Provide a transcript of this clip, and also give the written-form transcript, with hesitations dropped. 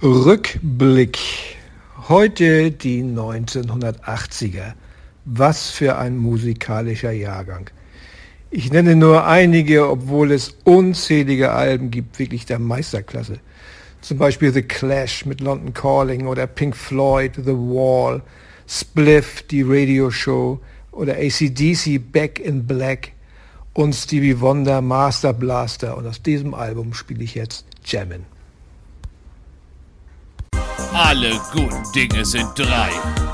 Rückblick. Heute die 1980er. Was für ein musikalischer Jahrgang. Ich nenne nur einige, obwohl es unzählige Alben gibt, wirklich der Meisterklasse. Zum Beispiel The Clash mit London Calling oder Pink Floyd, The Wall, Spliff, die Radioshow oder AC/DC, Back in Black und Stevie Wonder, Master Blaster. Und aus diesem Album spiele ich jetzt Jammin'. Alle guten Dinge sind drei.